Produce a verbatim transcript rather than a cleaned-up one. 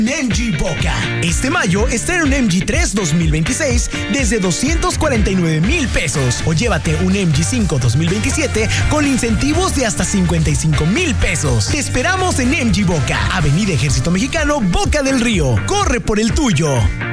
M G Boca. Este mayo estrena un M G tres dos mil veintiséis desde doscientos cuarenta y nueve mil pesos o llévate un M G cinco dos mil veintisiete con incentivos de hasta cincuenta y cinco mil pesos. Te esperamos en M G Boca, Avenida Ejército Mexicano, Boca del Río. Corre por el tuyo.